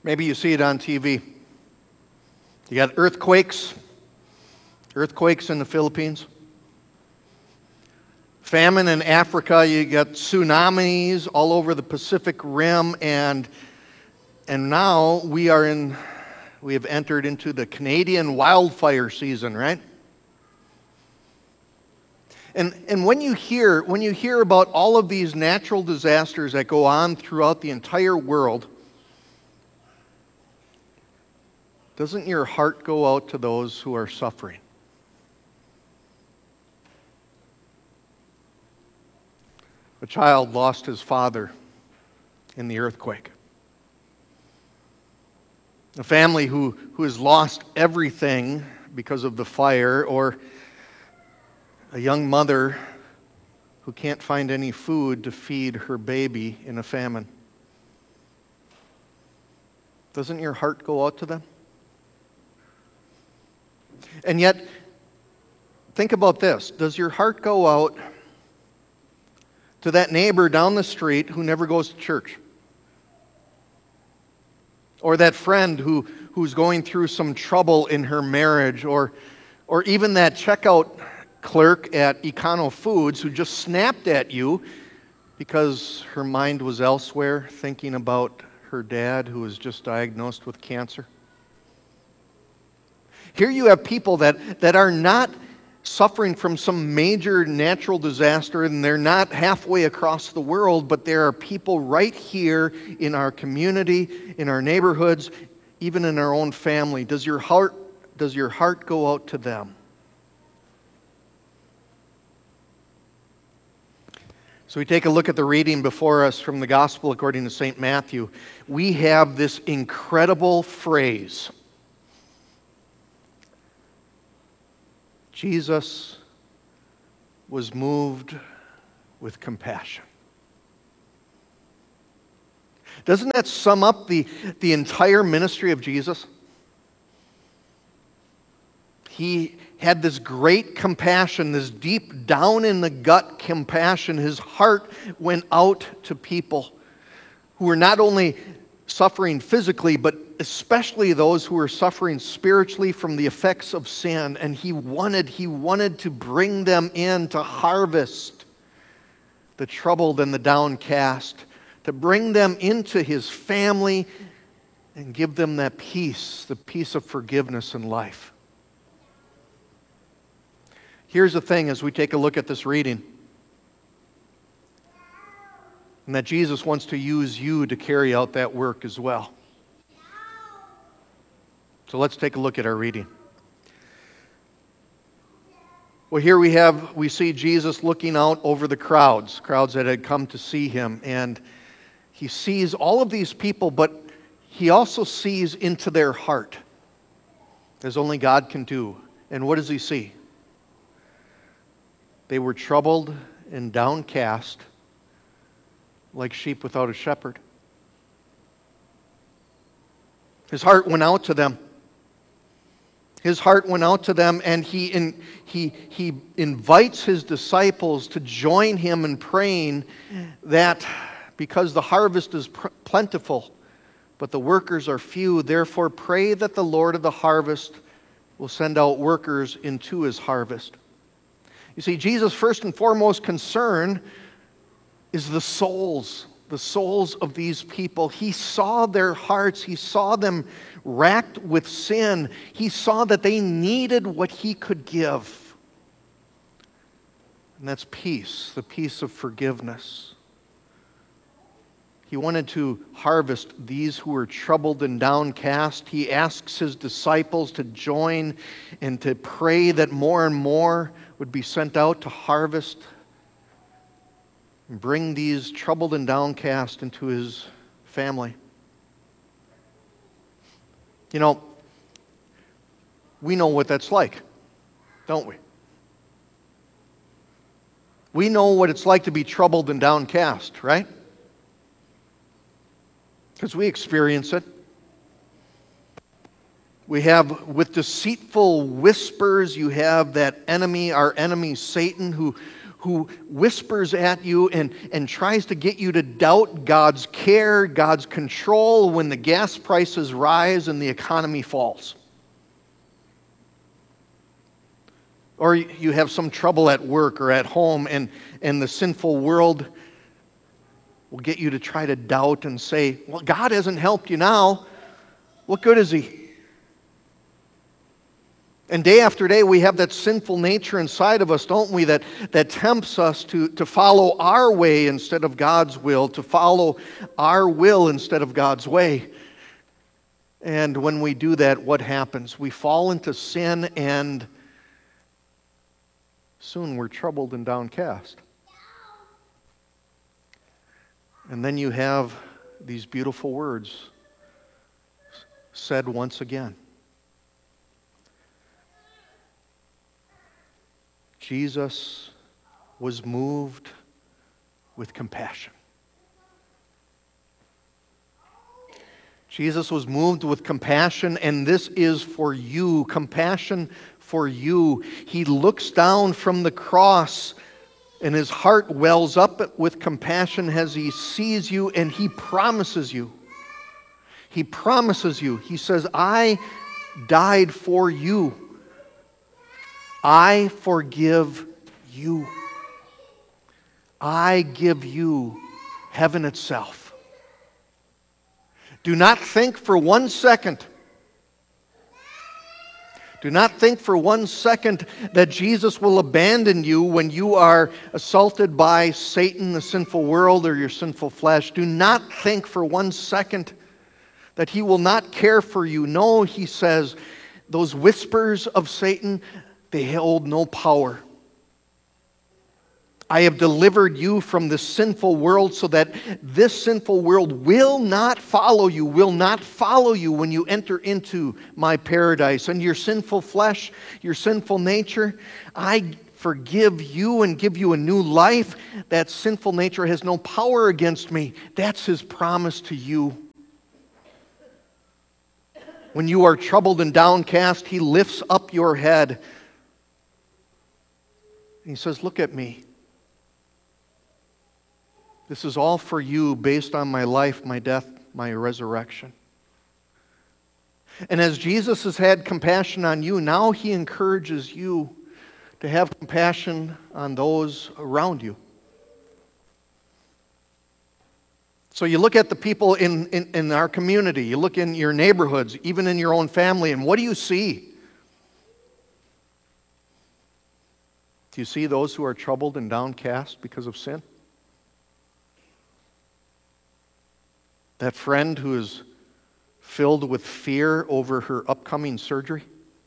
Maybe you see it on TV. You got earthquakes in the Philippines. Famine in Africa, you got tsunamis all over the Pacific Rim, and now we have entered into the Canadian wildfire season, right? And when you hear about all of these natural disasters that go on throughout the entire world, doesn't your heart go out to those who are suffering? A child lost his father in the earthquake. A family who has lost everything because of the fire, or a young mother who can't find any food to feed her baby in a famine. Doesn't your heart go out to them? And yet, think about this. Does your heart go out to that neighbor down the street who never goes to church? Or that friend who's going through some trouble in her marriage? Or even that checkout clerk at Econo Foods who just snapped at you because her mind was elsewhere, thinking about her dad who was just diagnosed with cancer? Here you have people that are not suffering from some major natural disaster, and they're not halfway across the world, but there are people right here in our community, in our neighborhoods, even in our own family. Does your heart go out to them? So we take a look at the reading before us from the Gospel according to St. Matthew. We have this incredible phrase. Jesus was moved with compassion. Doesn't that sum up the entire ministry of Jesus? He had this great compassion, this deep down in the gut compassion. His heart went out to people who were not only suffering physically, but especially those who were suffering spiritually from the effects of sin. And he wanted to bring them in to harvest the troubled and the downcast, to bring them into his family and give them that peace, the peace of forgiveness in life. Here's the thing as we take a look at this reading, and that Jesus wants to use you to carry out that work as well. So let's take a look at our reading. Well, here we see Jesus looking out over the crowds that had come to see him, and he sees all of these people, but he also sees into their heart, as only God can do. And what does he see? They were troubled and downcast, like sheep without a shepherd. His heart went out to them. His heart went out to them, and he invites his disciples to join him in praying that because the harvest is plentiful, but the workers are few, therefore pray that the Lord of the harvest will send out workers into his harvest. You see, Jesus' first and foremost concern is the souls of these people. He saw their hearts. He saw them racked with sin. He saw that they needed what he could give. And that's peace, the peace of forgiveness. He wanted to harvest these who were troubled and downcast. He asks his disciples to join and to pray that more and more would be sent out to harvest and bring these troubled and downcast into his family. You know, we know what that's like, don't we? We know what it's like to be troubled and downcast, right? Because we experience it. We have, with deceitful whispers, you have that enemy, our enemy Satan, who who whispers at you and tries to get you to doubt God's care, God's control when the gas prices rise and the economy falls. Or you have some trouble at work or at home, and the sinful world will get you to try to doubt and say, well, God hasn't helped you now. What good is He? And day after day, we have that sinful nature inside of us, don't we, that tempts us to follow our way instead of God's will, to follow our will instead of God's way. And when we do that, what happens? We fall into sin, and soon we're troubled and downcast. And then you have these beautiful words said once again. Jesus was moved with compassion. Jesus was moved with compassion, and this is for you, compassion for you. He looks down from the cross, and his heart wells up with compassion as he sees you, and he promises you. He promises you. He says, I died for you. I forgive you. I give you heaven itself. Do not think for 1 second. Do not think for 1 second that Jesus will abandon you when you are assaulted by Satan, the sinful world, or your sinful flesh. Do not think for 1 second that He will not care for you. No, He says, those whispers of Satan, they hold no power. I have delivered you from the sinful world so that this sinful world will not follow you when you enter into my paradise. And your sinful flesh, your sinful nature, I forgive you and give you a new life. That sinful nature has no power against me. That's His promise to you. When you are troubled and downcast, He lifts up your head. He says, look at me. This is all for you based on my life, my death, my resurrection. And as Jesus has had compassion on you, now He encourages you to have compassion on those around you. So you look at the people in our community, you look in your neighborhoods, even in your own family, and what do you see? Do you see those who are troubled and downcast because of sin? That friend who is filled with fear over her upcoming surgery?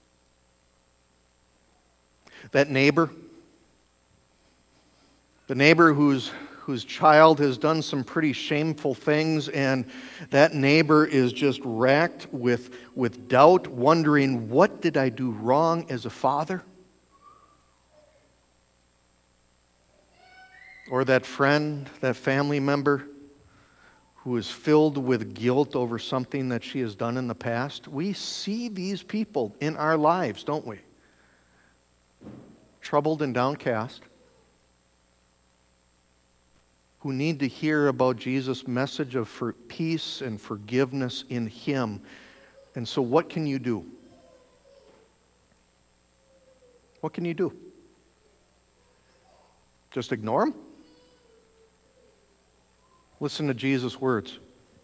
That neighbor? The neighbor whose child has done some pretty shameful things, and that neighbor is just racked with doubt, wondering, what did I do wrong as a father? Or that friend, that family member who is filled with guilt over something that she has done in the past. We see these people in our lives, don't we? Troubled and downcast, who need to hear about Jesus' message of peace and forgiveness in Him. And so what can you do? What can you do? Just ignore them? Listen to Jesus' words.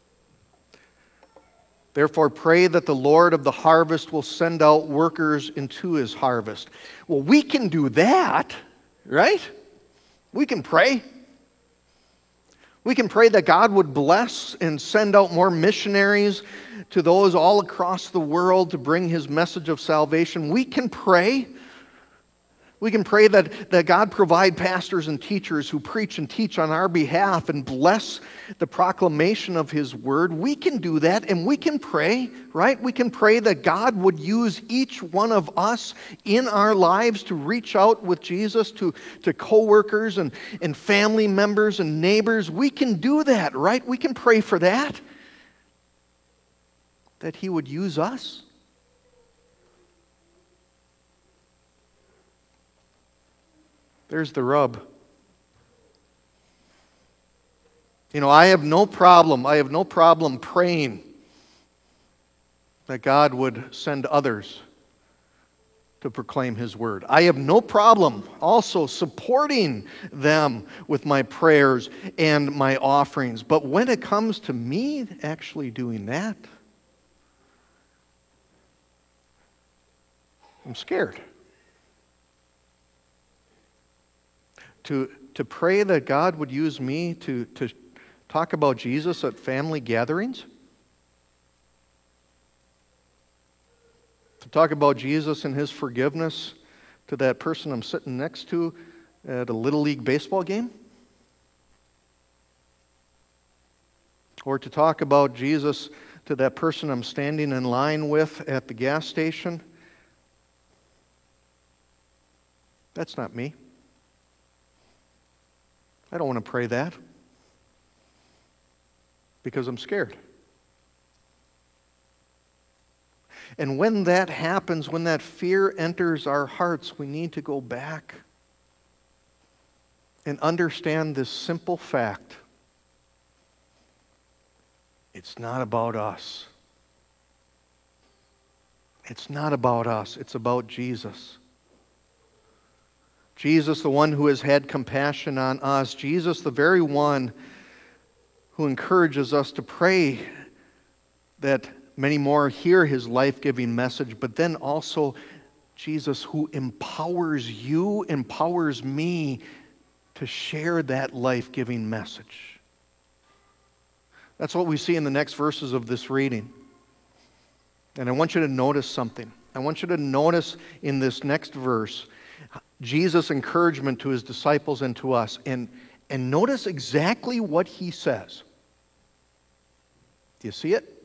Therefore, pray that the Lord of the harvest will send out workers into His harvest. Well, we can do that, right? We can pray. We can pray that God would bless and send out more missionaries to those all across the world to bring His message of salvation. We can pray. We can pray that God provide pastors and teachers who preach and teach on our behalf and bless the proclamation of His word. We can do that, and we can pray, right? We can pray that God would use each one of us in our lives to reach out with Jesus to co-workers and family members and neighbors. We can do that, right? We can pray for that He would use us. There's the rub. I have no problem praying that God would send others to proclaim His word. I have no problem also supporting them with my prayers and my offerings. But when it comes to me actually doing that, I'm scared. To pray that God would use me to talk about Jesus at family gatherings, to talk about Jesus and His forgiveness to that person I'm sitting next to at a Little League baseball game? Or to talk about Jesus to that person I'm standing in line with at the gas station? That's not me. I don't want to pray that because I'm scared. And when that happens, when that fear enters our hearts, we need to go back and understand this simple fact. It's not about us. It's not about us. It's about Jesus. Jesus, the one who has had compassion on us. Jesus, the very one who encourages us to pray that many more hear His life-giving message, but then also Jesus who empowers you, empowers me to share that life-giving message. That's what we see in the next verses of this reading. And I want you to notice something. I want you to notice in this next verse Jesus' encouragement to His disciples and to us. And notice exactly what He says. Do you see it?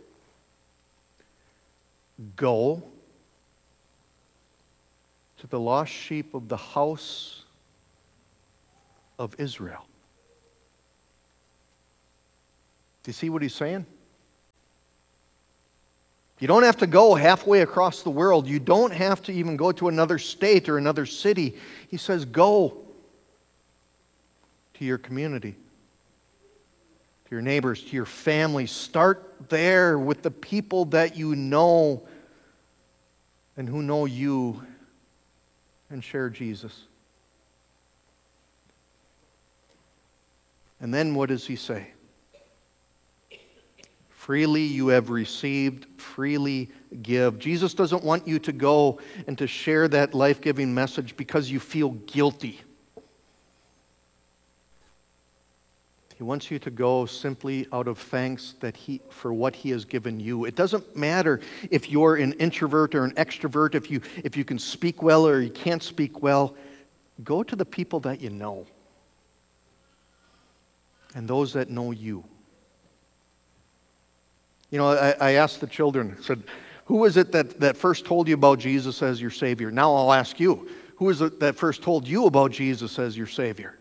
Go to the lost sheep of the house of Israel. Do you see what He's saying? You don't have to go halfway across the world. You don't have to even go to another state or another city. He says, go to your community, to your neighbors, to your family. Start there with the people that you know and who know you, and share Jesus. And then what does He say? Freely you have received, freely give. Jesus doesn't want you to go and to share that life-giving message because you feel guilty. He wants you to go simply out of thanks for what He has given you. It doesn't matter if you're an introvert or an extrovert, if you can speak well or you can't speak well. Go to the people that you know and those that know you. I asked the children, I said, who was it that first told you about Jesus as your Savior? Now I'll ask you, who is it that first told you about Jesus as your Savior?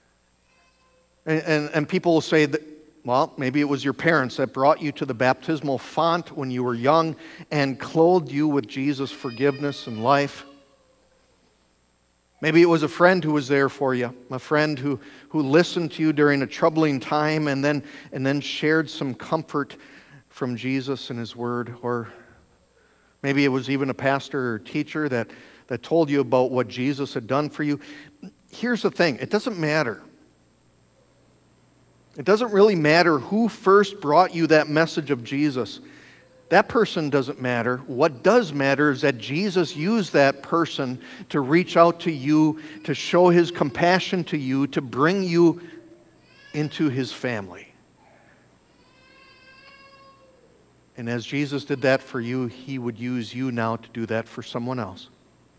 And people will say that, well, maybe it was your parents that brought you to the baptismal font when you were young and clothed you with Jesus' forgiveness and life. Maybe it was a friend who was there for you, a friend who listened to you during a troubling time and then shared some comfort from Jesus and His Word. Or maybe it was even a pastor or teacher that told you about what Jesus had done for you. Here's the thing, it doesn't matter. It doesn't really matter who first brought you that message of Jesus. That person doesn't matter. What does matter is that Jesus used that person to reach out to you, to show His compassion to you, to bring you into His family. And as Jesus did that for you, He would use you now to do that for someone else.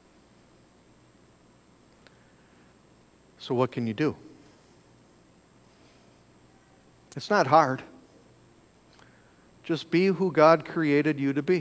So what can you do? It's not hard. Just be who God created you to be.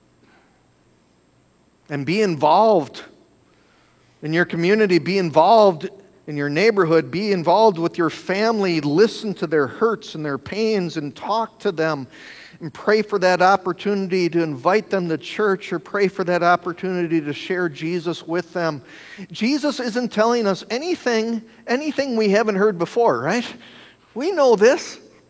And be involved in your community. Be involved in your neighborhood. Be involved with your family. Listen to their hurts and their pains and talk to them. And pray for that opportunity to invite them to church, or pray for that opportunity to share Jesus with them. Jesus isn't telling us anything we haven't heard before, right? We know this.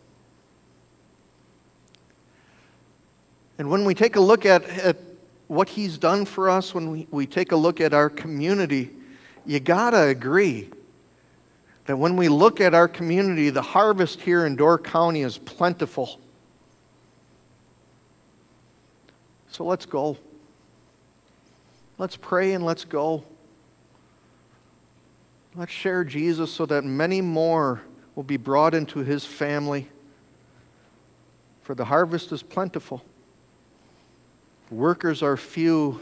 And when we take a look at what He's done for us, when we take a look at our community, you gotta agree that when we look at our community, the harvest here in Door County is plentiful. So let's go. Let's pray and let's go. Let's share Jesus so that many more will be brought into His family. For the harvest is plentiful. Workers are few,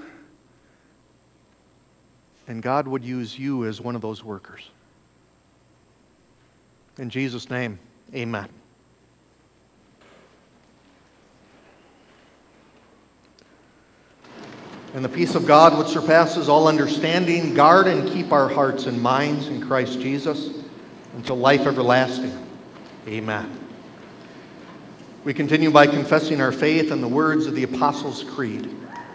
and God would use you as one of those workers. In Jesus' name, amen. And the peace of God, which surpasses all understanding, guard and keep our hearts and minds in Christ Jesus until life everlasting. Amen. We continue by confessing our faith in the words of the Apostles' Creed.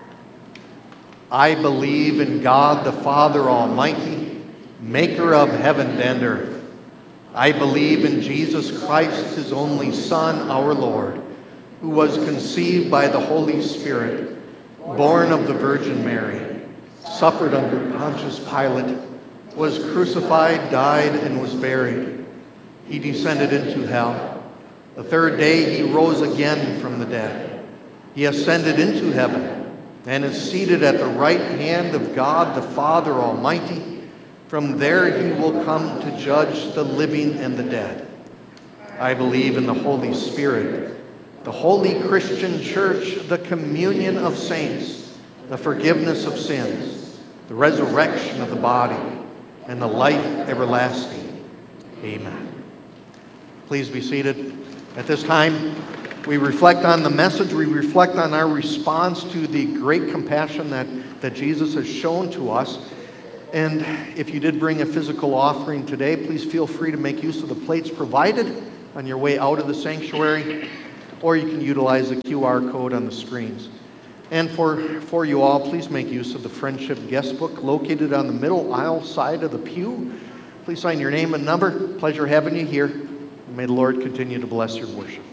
I believe in God the Father Almighty, maker of heaven and earth. I believe in Jesus Christ, His only Son, our Lord, who was conceived by the Holy Spirit, born of the Virgin Mary, suffered under Pontius Pilate, was crucified, died, and was buried. He descended into hell. The third day He rose again from the dead. He ascended into heaven and is seated at the right hand of God the Father Almighty. From there He will come to judge the living and the dead. I believe in the Holy Spirit, the holy Christian church, the communion of saints, the forgiveness of sins, the resurrection of the body, and the life everlasting. Amen. Please be seated. At this time, we reflect on the message. We reflect on our response to the great compassion that Jesus has shown to us. And if you did bring a physical offering today, please feel free to make use of the plates provided on your way out of the sanctuary, or you can utilize the QR code on the screens. And for you all, please make use of the Friendship Guest Book located on the middle aisle side of the pew. Please sign your name and number. Pleasure having you here. May the Lord continue to bless your worship.